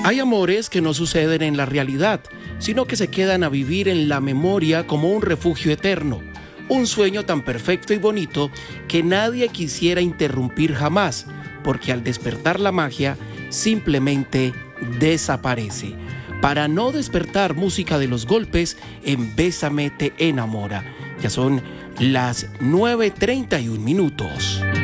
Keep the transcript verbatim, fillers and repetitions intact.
Hay amores que no suceden en la realidad, sino que se quedan a vivir en la memoria como un refugio eterno. Un sueño tan perfecto y bonito que nadie quisiera interrumpir jamás, porque al despertar la magia simplemente desaparece. Para no despertar música de los golpes, en Bésame te enamora. Ya son las nueve treinta y un minutos.